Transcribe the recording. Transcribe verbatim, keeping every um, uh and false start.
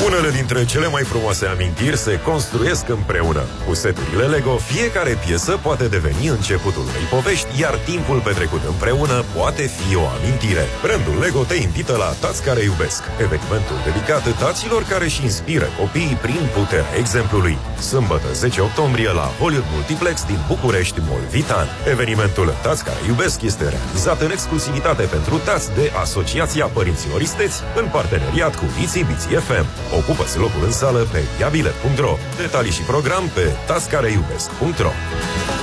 Unele dintre cele mai frumoase amintiri se construiesc împreună. Cu seturile Lego, fiecare piesă poate deveni începutul unei povești, iar timpul petrecut împreună poate fi o amintire. Brandul Lego te invită la Tați care iubesc, evenimentul dedicat taților care își inspiră copiii prin puterea exemplului. Sâmbătă zece octombrie la Hollywood Multiplex din București, Molvitan. Evenimentul Tați care iubesc este realizat în exclusivitate pentru tați de Asociația Părinților Isteți, în parteneriat cu Itsy Bitsy F M. Ocupă-ți locul în sală pe iabilet punct ro. Detalii și program pe tați care iubesc punct ro.